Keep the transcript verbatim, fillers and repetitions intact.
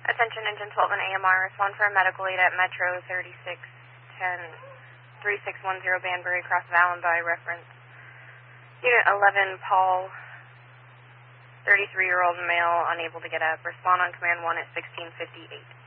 Attention, Engine twelve and A M R. Respond for a medical aid at Metro thirty-six ten, three six one zero Banbury, across Vallenby, reference. Unit eleven, Paul, thirty-three-year-old male, unable to get up. Respond on command one at sixteen fifty-eight.